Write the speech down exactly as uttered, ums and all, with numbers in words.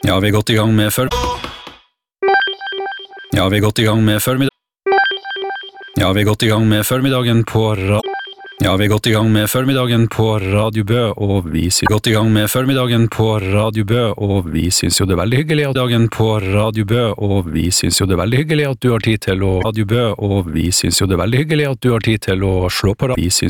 Ja, vi er godt i gang med før... Ja, vi er godt i gang med formiddag... Ja, vi er godt i gang med formiddagen på ra... Ja, vi er godt i gang med formiddagen på Radio Bø, og vi synes godt i gang med formiddagen på Radio Bø, og vi synes jo det er veldig hyggelig at dagen på Radio Bø, og vi synes jo det er veldig hyggelig at du har tid til å Radio Bø, og vi synes jo det er veldig hyggelig at du har tid til å slå på radio. Vi synes